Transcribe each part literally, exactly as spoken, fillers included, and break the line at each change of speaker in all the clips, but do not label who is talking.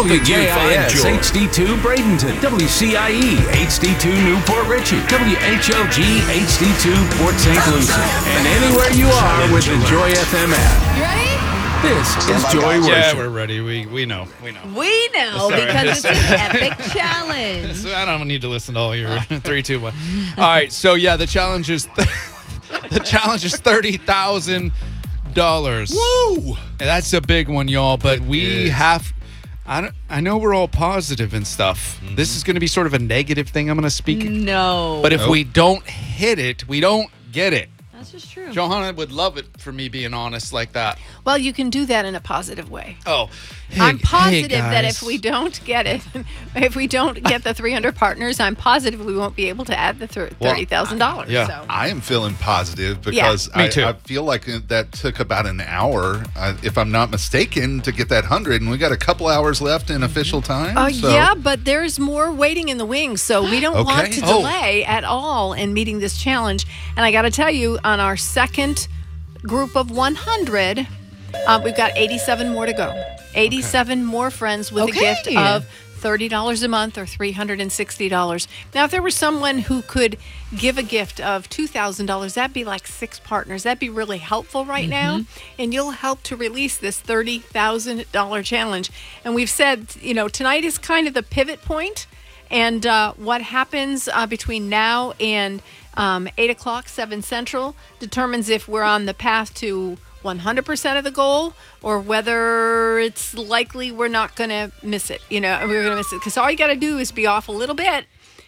W J I S H D two Bradenton, W C I E H D two Newport Richey, W H L G H D two Port Saint Lucie, and anywhere you are with the Joy F M app.
You ready?
This is Joy Worship.
Yeah, we're ready. We we know. We know.
We know
Sorry.
because it's an epic challenge.
So I don't need to listen to all your three, two, one. All right. So yeah, the challenge is th- the challenge is thirty thousand dollars.
Woo!
That's a big one, y'all. But we
is.
have. I don't, I know we're all positive and stuff.
Mm-hmm.
This is going to be sort of a negative thing. I'm going to speak.
No.
But if
Nope.
we don't hit it, we don't get it.
That's just true.
Johanna would love it for me being honest like that.
Well, you can do that in a positive way.
Oh, hey-
I'm
hey,
positive that
guys.
if we don't get it, if we don't get the three hundred partners, I'm positive we won't be able to add the thirty thousand dollars.
yeah.
So.
I am feeling positive because
Me
I,
too.
I feel like that took about an hour, uh, if I'm not mistaken, to get that hundred, and we got a couple hours left in official time.
Uh,
so.
Yeah, but there's more waiting in the wings, so we don't want
Okay.
to
Oh.
delay at all in meeting this challenge. And I got to tell you, on our second group of one hundred, uh, we've got eighty-seven more to go. eighty-seven more friends with
Okay.
a gift of thirty dollars a month or three hundred sixty dollars. Now, if there was someone who could give a gift of two thousand dollars, that'd be like six partners. That'd be really helpful right now. And you'll help to release this thirty thousand dollars challenge. And we've said, you know, tonight is kind of the pivot point. And uh, what happens uh, between now and um, eight o'clock, seven Central, determines if we're on the path to one hundred percent of the goal or whether it's likely we're not going to miss it. You know, we're going to miss it. Because all you got to do is be off a little bit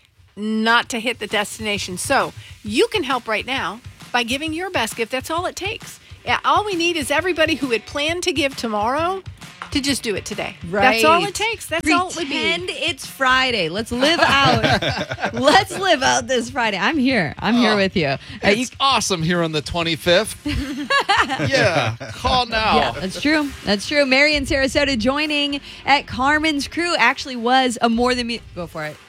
not to hit the destination. So you can help right now by giving your best gift. That's all it takes. Yeah, all we need is everybody who had planned to give tomorrow to just do it today. That's all it
Right.
takes. That's all it would
Pretend
be.
it's Friday. Let's live out. Let's live out this Friday. I'm here. I'm here
Oh,
with you. Uh, you-
It's awesome here on the twenty-fifth. Yeah, call now.
Yeah, that's true. That's true. Mary in Sarasota joining at Carmen's Crew actually was a more than me. Go for it.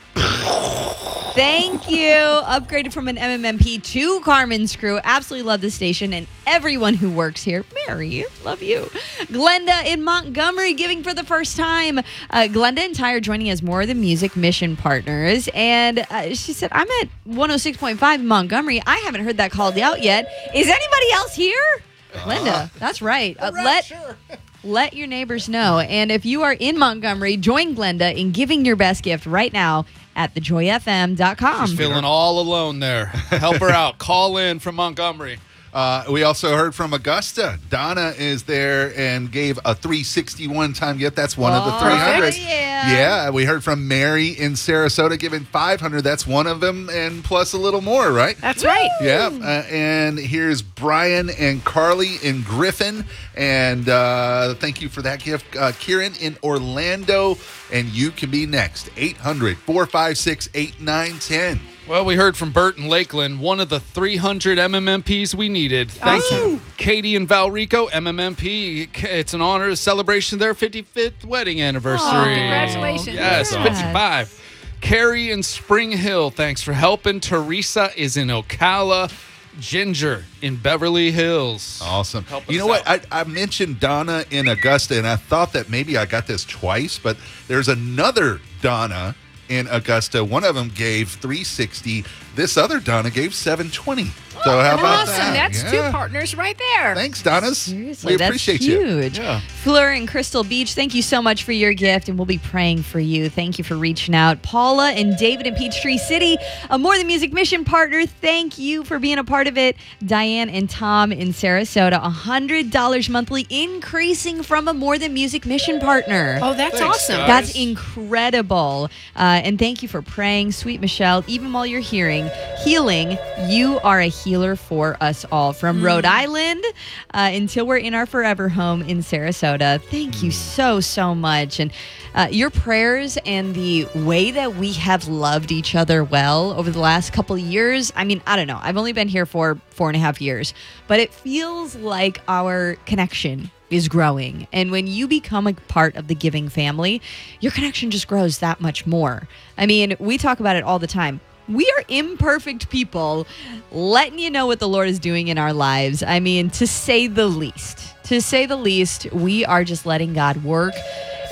Thank you. Upgraded from an M M M P to Carmen's Crew. Absolutely love the station and everyone who works here. Mary, love you. Glenda in Montgomery giving for the first time. Uh, Glenda and Tyre joining as More Than Music mission partners. And uh, she said, I'm at one oh six point five in Montgomery. I haven't heard that called out yet. Is anybody else here? Glenda, that's right. Uh, let let your neighbors know. And if you are in Montgomery, join Glenda in giving your best gift right now at the joy f m dot com.
She's feeling all alone there. Help her out. Call in from Montgomery.
Uh, we also heard from Augusta. Donna is there and gave a three sixty-one time gift. That's one of the
Oh,
three hundred.
yeah.
Yeah, we heard from Mary in Sarasota giving five hundred. That's one of them, and plus a little more, right?
That's right.
Yeah, uh, and here's Brian and Carly in Griffin, and uh, thank you for that gift. Uh, Kieran in Orlando, and you can be next. eight hundred, four five six, eight nine one zero.
Well, we heard from Bert in Lakeland, one of the three hundred M M M Ps we needed. Thank you. Katie and Valrico, M M M P. It's an honor, a celebration of their fifty-fifth wedding anniversary.
Oh, congratulations.
Yes,
Congrats.
fifty-five. Carrie in Spring Hill, thanks for helping. Teresa is in Ocala. Ginger in Beverly Hills.
Awesome.
Help
You
us
know what?
out.
I, I mentioned Donna in Augusta, and I thought that maybe I got this twice, but there's another Donna in Augusta. One of them gave three sixty. This other Donna gave seven twenty. So how about
Awesome.
that?
That's
Yeah.
two partners right there.
Thanks, Donnas.
Seriously,
we
that's
appreciate you.
huge.
Yeah.
Fleur in Crystal Beach, thank you so much for your gift, and we'll be praying for you. Thank you for reaching out. Paula and David in Peachtree City, a More Than Music mission partner, thank you for being a part of it. Diane and Tom in Sarasota, one hundred dollars monthly, increasing from a More Than Music mission partner.
Oh, that's
Thanks,
awesome.
guys.
That's incredible. Uh, and thank you for praying. Sweet Michelle, even while you're hearing, healing, you are a healer for us all. From Rhode Island uh, until we're in our forever home in Sarasota. Thank you so, so much. And uh, your prayers and the way that we have loved each other well over the last couple of years. I mean, I don't know. I've only been here for four and a half years, but it feels like our connection is growing. And when you become a part of the giving family, your connection just grows that much more. I mean, we talk about it all the time. We are imperfect people letting you know what the Lord is doing in our lives. I mean, to say the least, to say the least, we are just letting God work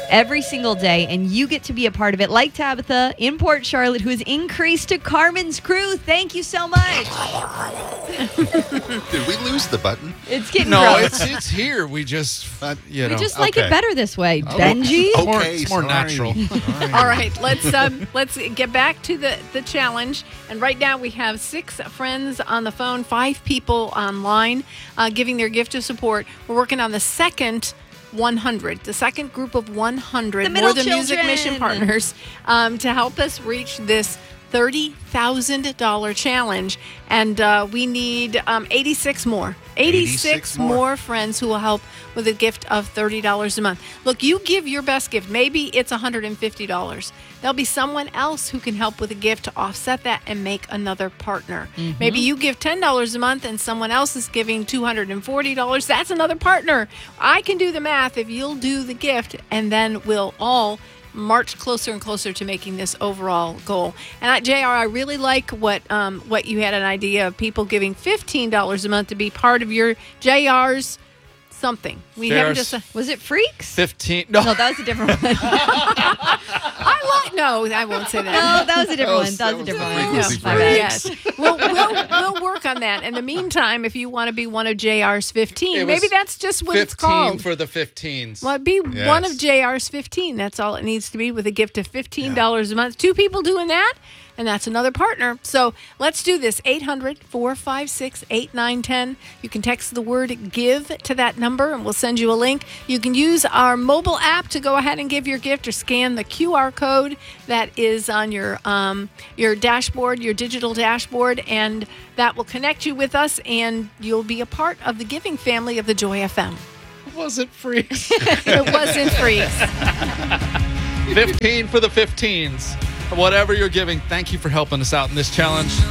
every single day, and you get to be a part of it, like Tabitha in Port Charlotte, who has increased to Carmen's crew. Thank you so much.
Did we lose the button?
It's getting
No,
gross.
it's it's here. We just, you know.
we just like it
okay.
better this way. Benji?
It's more,
Okay,
it's more
sorry.
natural.
All right, let's um, let's get back to the, the challenge. And right now we have six friends on the phone, five people online uh, giving their gift of support. We're working on the second one hundred, the second group of one hundred
The middle
more the Music
children.
Mission partners um, to help us reach this thirty thousand dollars challenge. And uh, we need um, eighty-six more. eighty-six,
eighty-six
more.
more.
friends who will help with a gift of thirty dollars a month. Look, you give your best gift. Maybe it's one hundred fifty dollars. There'll be someone else who can help with a gift to offset that and make another partner.
Mm-hmm.
Maybe you give ten dollars a month and someone else is giving two hundred forty dollars. That's another partner. I can do the math if you'll do the gift, and then we'll all march closer and closer to making this overall goal. And I, J R, I really like what um, what you had an idea of people giving fifteen dollars a month to be part of your J R's something. We haven't
There's-
just.
Was it Freaks?
Fifteen. No,
No, that was a different one.
I like. No, I won't say that.
No, that was a different
That
one.
was-
That
that
was a
was
different
a
one.
frequency
My
break.
bad.
Yes, we'll, we'll we'll work on that. In the meantime, if you want to be one of J R's fifteen,
It
maybe
was
that's just what it's
fifteen
called.
for the fifteens.
Well, be
Yes.
one of J R's fifteen. That's all it needs to be, with a gift of fifteen dollars a month. Two people doing that, and that's another partner. So let's do this. eight hundred, four five six, eight nine one zero. You can text the word GIVE to that number, and we'll send you a link. You can use our mobile app to go ahead and give your gift, or scan the Q R code that is on your um, your dashboard, your digital dashboard, and that will connect you with us, and you'll be a part of the giving family of the Joy F M.
Was it free?
It wasn't free.
fifteen for the fifteens. Whatever you're giving, thank you for helping us out in this challenge.